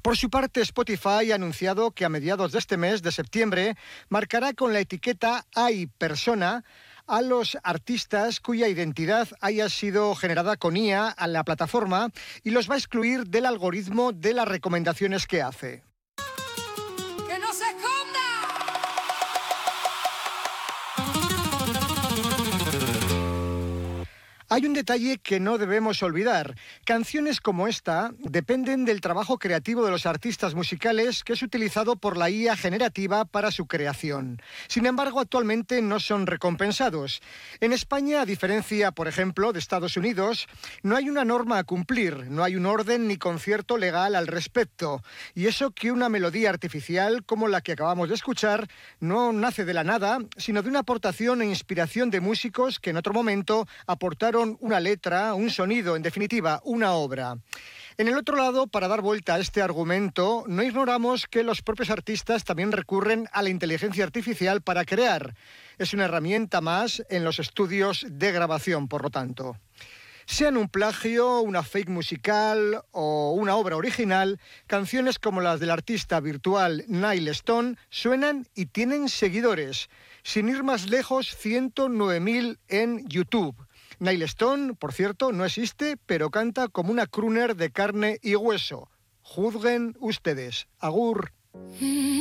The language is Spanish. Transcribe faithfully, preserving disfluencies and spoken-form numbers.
Por su parte, Spotify ha anunciado que a mediados de este mes de septiembre marcará con la etiqueta I Persona a los artistas cuya identidad haya sido generada con I A a la plataforma y los va a excluir del algoritmo de las recomendaciones que hace. ¡Que no se esconda! Hay un detalle que no debemos olvidar. Canciones como esta dependen del trabajo creativo de los artistas musicales que es utilizado por la I A generativa para su creación. Sin embargo, actualmente no son recompensados. En España, a diferencia, por ejemplo, de Estados Unidos, no hay una norma a cumplir, no hay un orden ni concierto legal al respecto. Y eso que una melodía artificial como la que acabamos de escuchar no nace de la nada, sino de una aportación e inspiración de músicos que en otro momento aportaron una letra, un sonido, en definitiva, una obra. En el otro lado, para dar vuelta a este argumento, no ignoramos que los propios artistas también recurren a la inteligencia artificial para crear. Es una herramienta más en los estudios de grabación, por lo tanto. Sean un plagio, una fake musical o una obra original, canciones como las del artista virtual Nail Stone suenan y tienen seguidores. Sin ir más lejos, ciento nueve mil en YouTube. Nail Stone, por cierto, no existe, pero canta como una crooner de carne y hueso. Juzguen ustedes. Agur.